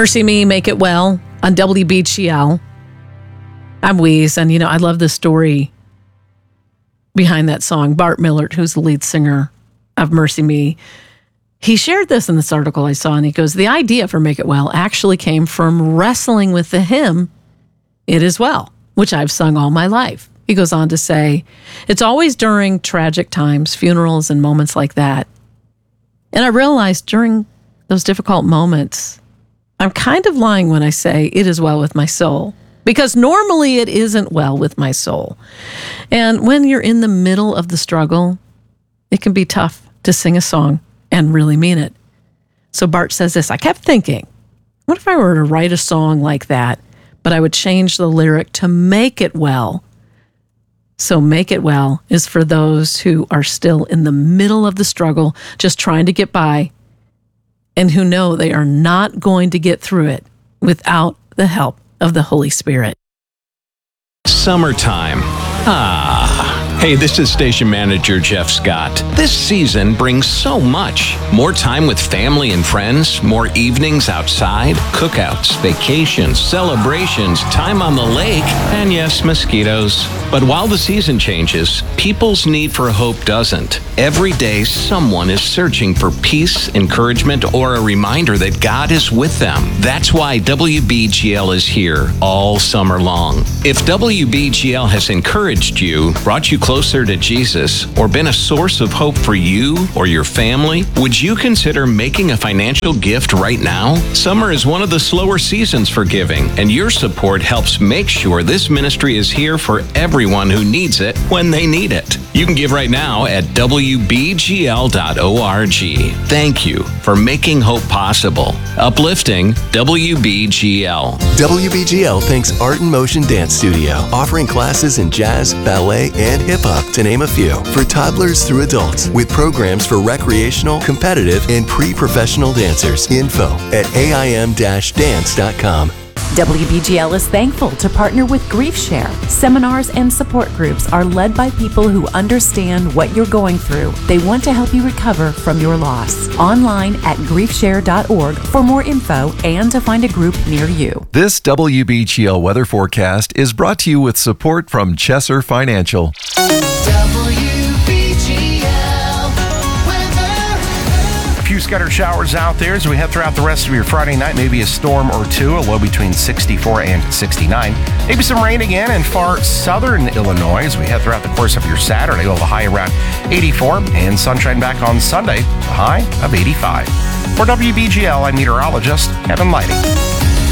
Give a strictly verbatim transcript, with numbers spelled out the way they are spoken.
Mercy Me, Make It Well on W B G L. I'm Weeze, and you know, I love the story behind that song. Bart Millard, who's the lead singer of Mercy Me, he shared this in this article I saw, and he goes, the idea for Make It Well actually came from wrestling with the hymn, It Is Well, which I've sung all my life. He goes on to say, it's always during tragic times, funerals and moments like that. And I realized during those difficult moments, I'm kind of lying when I say it is well with my soul, because normally it isn't well with my soul. And when you're in the middle of the struggle, it can be tough to sing a song and really mean it. So Bart says this, I kept thinking, what if I were to write a song like that, but I would change the lyric to make it well? So Make It Well is for those who are still in the middle of the struggle, just trying to get by, and who know they are not going to get through it without the help of the Holy Spirit. Summertime. Ah. Hey, this is station manager Jeff Scott. This season brings so much. More time with family and friends, more evenings outside, cookouts, vacations, celebrations, time on the lake, and yes, mosquitoes. But while the season changes, people's need for hope doesn't. Every day, someone is searching for peace, encouragement, or a reminder that God is with them. That's why W B G L is here all summer long. If W B G L has encouraged you, brought you closer to Jesus, or been a source of hope for you or your family, would you consider making a financial gift right now? Summer is one of the slower seasons for giving, and your support helps make sure this ministry is here for everyone who needs it when they need it. You can give right now at W B G L dot org. Thank you for making hope possible. Uplifting W B G L. W B G L thanks Art in Motion Dance Studio, offering classes in jazz, ballet, and hip-hop, to name a few, for toddlers through adults, with programs for recreational, competitive, and pre-professional dancers. Info at A I M dash dance dot com. W B G L is thankful to partner with Grief Share. Seminars and support groups are led by people who understand what you're going through. They want to help you recover from your loss. Online at grief share dot org for more info and to find a group near you. This W B G L weather forecast is brought to you with support from Chesser Financial. Few scattered showers out there as we head throughout the rest of your Friday night. Maybe a storm or two, a low between sixty-four and sixty-nine. Maybe some rain again in far southern Illinois as we head throughout the course of your Saturday. We'll have a high around eighty-four and sunshine back on Sunday, a high of eighty-five. For W B G L, I'm meteorologist Kevin Lighting.